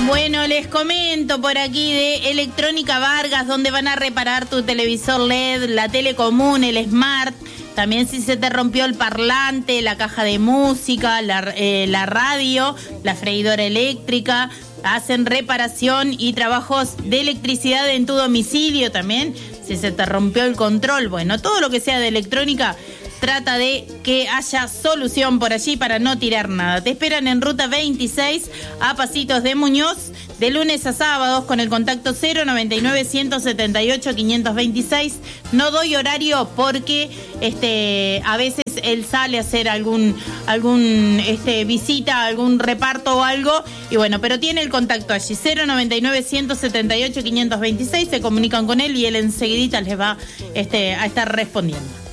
Bueno, les comento por aquí de Electrónica Vargas, donde van a reparar tu televisor LED, la tele común, el Smart. También si se te rompió el parlante, la caja de música, la radio, la freidora eléctrica. Hacen reparación y trabajos de electricidad en tu domicilio también. Si se te rompió el control, bueno, todo lo que sea de electrónica, trata de que haya solución por allí para no tirar nada. Te esperan en Ruta 26 a Pasitos de Muñoz, de lunes a sábados, con el contacto 099-178-526. No doy horario porque a veces él sale a hacer algún visita, algún reparto o algo, y bueno, pero tiene el contacto allí, 099-178-526. Se comunican con él y él enseguidita les va a estar respondiendo.